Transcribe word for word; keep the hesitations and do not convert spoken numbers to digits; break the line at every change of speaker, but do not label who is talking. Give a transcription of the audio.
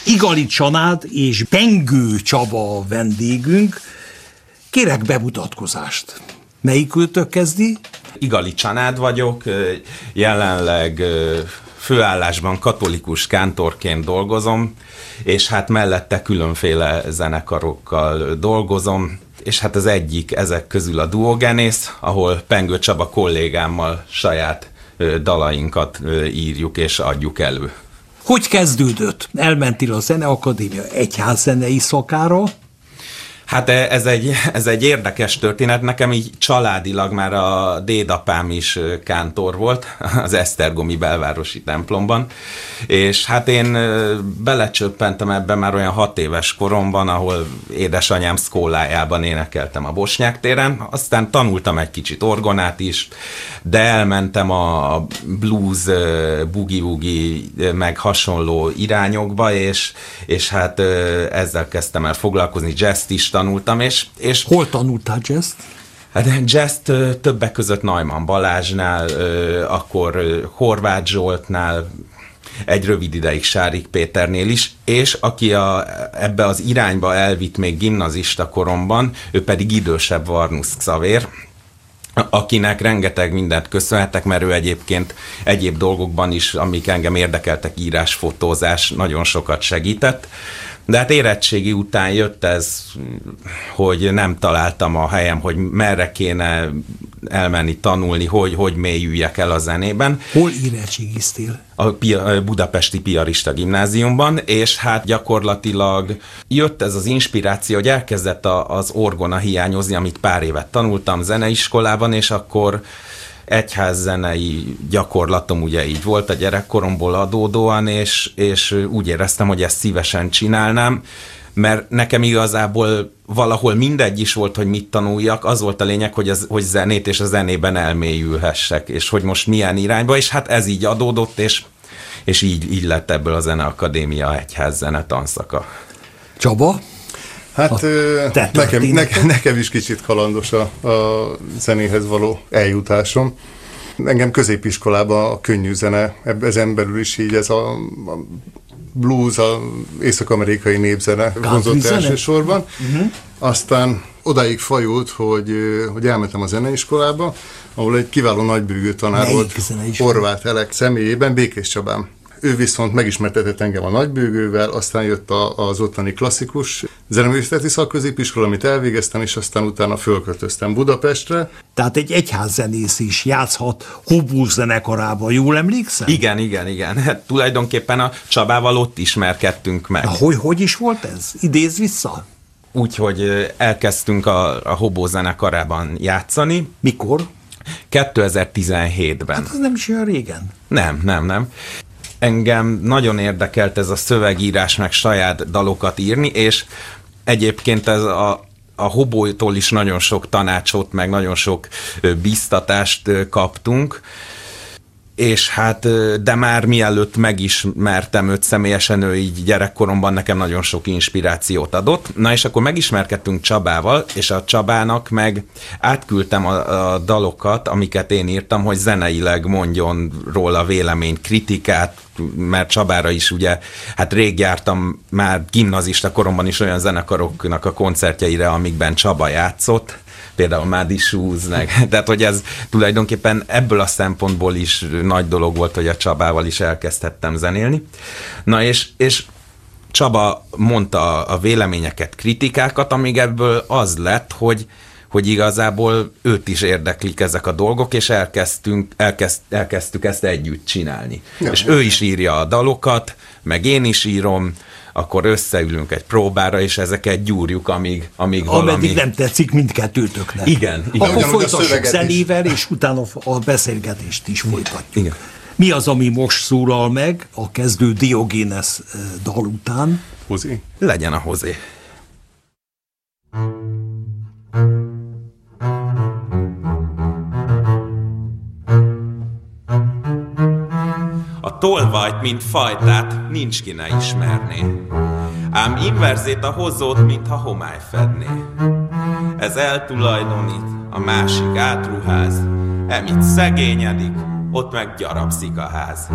Igali Csanád és Pengő Csaba a vendégünk. Kérek bemutatkozást. Melyikőtök kezdi?
Igali Csanád vagyok, jelenleg főállásban katolikus kántorként dolgozom, és hát mellette különféle zenekarokkal dolgozom, és hát az egyik ezek közül a Duogenész, ahol Pengő Csaba kollégámmal saját dalainkat írjuk és adjuk elő.
Hogy kezdődött? Elmentél a Zeneakadémia egyházzenei szakára?
Hát ez egy, ez egy érdekes történet. Nekem így családilag már a dédapám is kántor volt az esztergomi belvárosi templomban, és hát én belecsöppentem ebben már olyan hat éves koromban, ahol édesanyám szkólájában énekeltem a Bosnyák téren, aztán tanultam egy kicsit orgonát is, de elmentem a blues, boogie-woogie meg hasonló irányokba, és, és hát ezzel kezdtem el foglalkozni, jazzt is tanultam, és, és...
Hol tanultál jazzt?
Hát jazzt többek között Neumann Balázsnál, akkor Horváth Zsoltnál, egy rövid ideig Sárik Péternél is, és aki a, ebbe az irányba elvitt még gimnazista koromban, ő pedig idősebb Varnusz Xavér, akinek rengeteg mindent köszönhetek, mert ő egyébként egyéb dolgokban is, amik engem érdekeltek, írás, fotózás, nagyon sokat segített. De hát érettségi után jött ez, hogy nem találtam a helyem, hogy merre kéne elmenni tanulni, hogy, hogy mélyüljek el a zenében.
Hol érettségiztél?
A budapesti piarista gimnáziumban, és hát gyakorlatilag jött ez az inspiráció, hogy elkezdett a, az orgona hiányozni, amit pár évet tanultam zeneiskolában, és akkor egyházzenei gyakorlatom ugye így volt a gyerekkoromból adódóan, és, és úgy éreztem, hogy ezt szívesen csinálnám, mert nekem igazából valahol mindegy is volt, hogy mit tanuljak, az volt a lényeg, hogy, az, hogy zenét és a zenében elmélyülhessek, és hogy most milyen irányba, és hát ez így adódott, és, és így, így lett ebből a Zeneakadémia egyházzene tanszaka.
Csaba?
Hát nekem, nekem, nekem is kicsit kalandos a, a zenéhez való eljutásom. Engem középiskolában a könnyű zene, ezen belül is így ez a, a blues, az észak-amerikai népzene vonzott elsősorban. Uh-huh. Aztán odáig fajult, hogy, hogy elmentem a zeneiskolába, ahol egy kiváló nagybűgő tanár volt, Horváth Elek személyében, Békés Csabán. Ő viszont megismertetett engem a nagybőgővel, aztán jött a, az ottani klasszikus zeneművészeti szakközépiskola, amit elvégeztem, és aztán utána fölköltöztem Budapestre.
Tehát egy egyházzenész is játszhat Hobó zenekarában, jól emlékszem?
Igen, igen, igen. Hát, tulajdonképpen a Csabával ott ismerkedtünk meg.
Hogy, hogy is volt ez? Idézz vissza?
Úgyhogy elkezdtünk a, a Hobó zenekarában játszani.
Mikor?
kétezer-tizenhétben.
Hát ez nem is olyan régen.
Nem, nem, nem. Engem nagyon érdekelt ez a szövegírás, meg saját dalokat írni, és egyébként ez a, a Hobótól is nagyon sok tanácsot, meg nagyon sok bíztatást kaptunk, és hát, de már mielőtt megismertem őt személyesen, ő így gyerekkoromban nekem nagyon sok inspirációt adott. Na és akkor megismerkedtünk Csabával, és a Csabának meg átküldtem a, a dalokat, amiket én írtam, hogy zeneileg mondjon róla véleményt, kritikát, mert Csabára is ugye, hát rég jártam már gimnazista koromban is olyan zenekaroknak a koncertjeire, amikben Csaba játszott, például Mádi Shoes-nek. Tehát, hogy ez tulajdonképpen ebből a szempontból is nagy dolog volt, hogy a Csabával is elkezdhettem zenélni. Na és, és Csaba mondta a véleményeket, kritikákat, amíg ebből az lett, hogy, hogy igazából őt is érdeklik ezek a dolgok, és elkezdtünk, elkezd, elkezdtük ezt együtt csinálni. Ja. És ő is írja a dalokat, meg én is írom, akkor összeülünk egy próbára, és ezeket gyúrjuk, amíg, amíg valami...
Ameddig nem tetszik mindkettőtöknek.
Igen. igen.
Akkor folytassuk zenével, és utána a beszélgetést is folytatjuk.
Igen.
Mi az, ami most szólal meg a kezdő Diogénesz dal után?
Hozé.
Legyen a Hozé. A tolvajt, mint fajtát, nincs ki ne ismerné. Ám inverzét a hozót, mintha homály fedné. Ez eltulajdonít, a másik átruház, emit szegényedik, ott meg gyarapszik a ház.